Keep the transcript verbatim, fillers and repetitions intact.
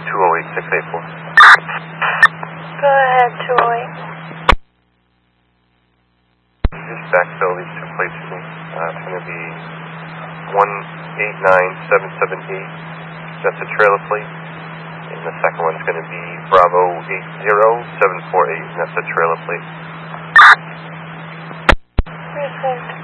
two oh eight, six eight four. Go ahead, two oh eight. Just backfill these two plates for me. Uh, it's going to be one eight nine seven seven eight. That's a trailer plate. And the second one's going to be Bravo eight zero seven four eight, and that's a trailer plate. Received.